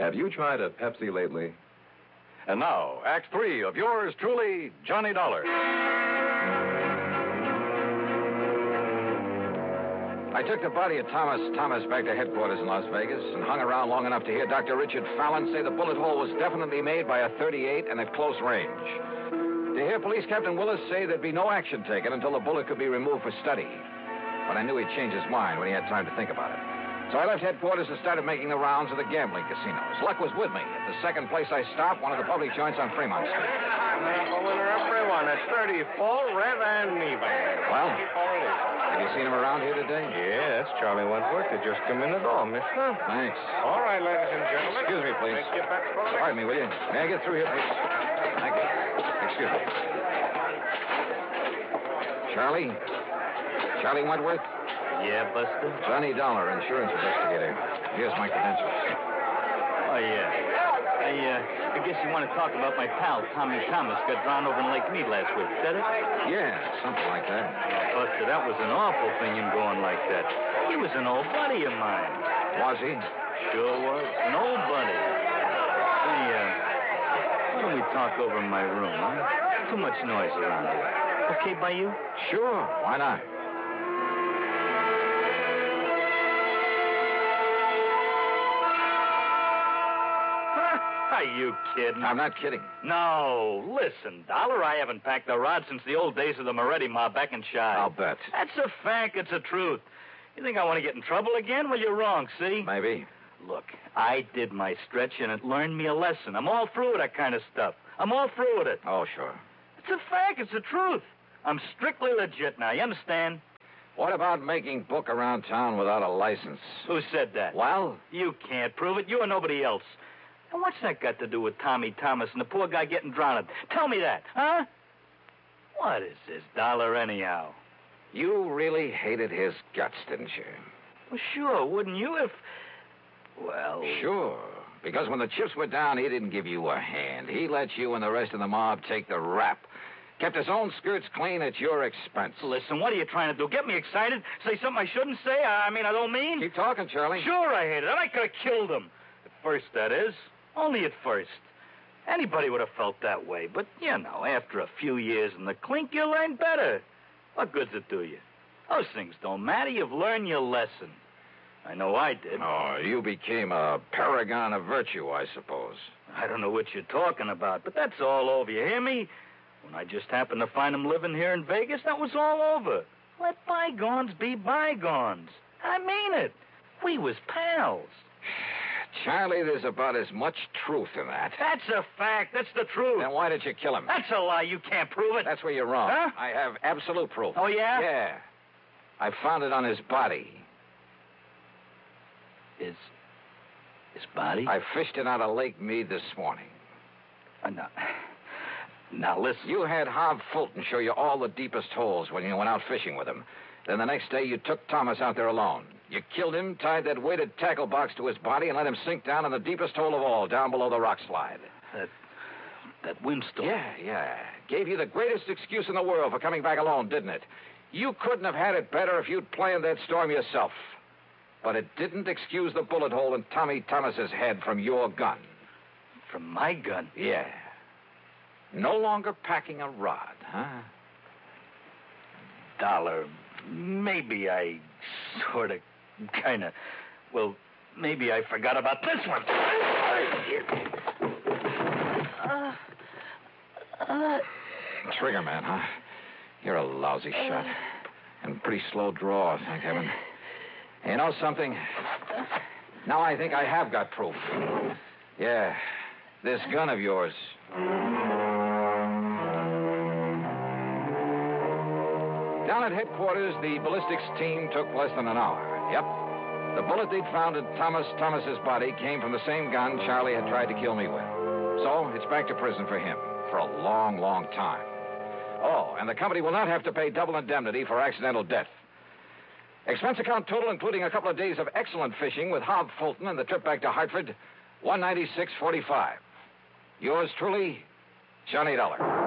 Have you tried a Pepsi lately? And now, Act 3 of yours truly, Johnny Dollar. I took the body of Thomas back to headquarters in Las Vegas and hung around long enough to hear Dr. Richard Fallon say the bullet hole was definitely made by a .38 and at close range. To hear Police Captain Willis say there'd be no action taken until the bullet could be removed for study. But I knew he'd change his mind when he had time to think about it. So I left headquarters and started making the rounds of the gambling casinos. Luck was with me. At the second place I stopped, one of the public joints on Fremont Street. Make a winner, everyone. It's 34, red and even. Well, have you seen him around here today? Yeah, that's Charlie Wentworth. They just come in the door, mister. Thanks. All right, ladies and gentlemen. Excuse me, please. Make your bets for Pardon me, will you? May I get through here, please? Thank you. Excuse me. Charlie Wentworth? Yeah, Buster? Johnny Dollar, insurance investigator. Here's my credentials. Oh, yeah. I guess you want to talk about my pal, Tommy Thomas, got drowned over in Lake Mead last week. Is that it? Yeah, something like that. Oh, Buster, that was an awful thing, him going like that. He was an old buddy of mine. Was he? Sure was. An old buddy. Hey, why don't we talk over in my room, huh? Too much noise around here. Okay by you? Sure. Why not? Are you kidding? I'm not kidding. No. Listen, Dollar, I haven't packed a rod since the old days of the Moretti mob back in Chi. I'll bet. That's a fact. It's a truth. You think I want to get in trouble again? Well, you're wrong, see? Maybe. Look, I did my stretch, and it learned me a lesson. I'm all through with that kind of stuff. I'm all through with it. Oh, sure. It's a fact. It's the truth. I'm strictly legit now. You understand? What about making book around town without a license? Who said that? Well? You can't prove it. You or nobody else. And what's that got to do with Tommy Thomas and the poor guy getting drowned? Tell me that, huh? What is this Dollar anyhow? You really hated his guts, didn't you? Well, sure, wouldn't you if... Well... Sure. Because when the chips were down, he didn't give you a hand. He let you and the rest of the mob take the rap. Kept his own skirts clean at your expense. Listen, what are you trying to do? Get me excited? Say something I shouldn't say? I don't mean... Keep talking, Charlie. Sure I hated it. I could have killed him. At first, that is. Only at first. Anybody would have felt that way. But, after a few years in the clink, you learn better. What good's it do you? Those things don't matter. You've learned your lesson. I know I did. Oh, you became a paragon of virtue, I suppose. I don't know what you're talking about, but that's all over. You hear me? When I just happened to find him living here in Vegas, that was all over. Let bygones be bygones. I mean it. We was pals. Charlie, there's about as much truth in that. That's a fact. That's the truth. Then why did you kill him? That's a lie. You can't prove it. That's where you're wrong. Huh? I have absolute proof. Oh, yeah? Yeah. I found it on his body. His body? I fished it out of Lake Mead this morning. Now, listen. You had Hob Fulton show you all the deepest holes when you went out fishing with him. Then the next day, you took Thomas out there alone. You killed him, tied that weighted tackle box to his body, and let him sink down in the deepest hole of all, down below the rock slide. That windstorm. Yeah. Gave you the greatest excuse in the world for coming back alone, didn't it? You couldn't have had it better if you'd planned that storm yourself. But it didn't excuse the bullet hole in Tommy Thomas's head from your gun. From my gun? Yeah. No longer packing a rod, huh? Dollar, maybe I sort of, kind of... Well, maybe I forgot about this one. Trigger man, huh? You're a lousy shot. And pretty slow draw, thank heaven. You know something? Now I think I have got proof. Yeah, this gun of yours. Down at headquarters, the ballistics team took less than an hour. Yep. The bullet they'd found in Thomas's body came from the same gun Charlie had tried to kill me with. So it's back to prison for him for a long, long time. Oh, and the company will not have to pay double indemnity for accidental death. Expense account total, including a couple of days of excellent fishing with Hob Fulton and the trip back to Hartford, $196.45. Yours truly, Johnny Dollar.